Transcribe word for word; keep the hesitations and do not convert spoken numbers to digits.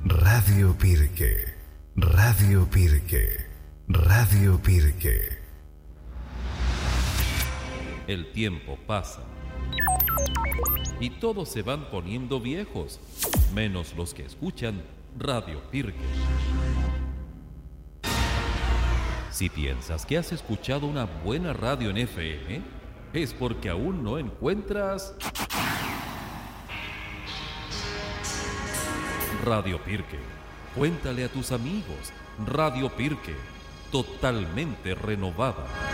Radio Pirque, Radio Pirque, Radio Pirque. El tiempo pasa y todos se van poniendo viejos, menos los que escuchan Radio Pirque. Si piensas que has escuchado una buena radio en F M, es porque aún no encuentras Radio Pirque. Cuéntale a tus amigos, Radio Pirque, totalmente renovada.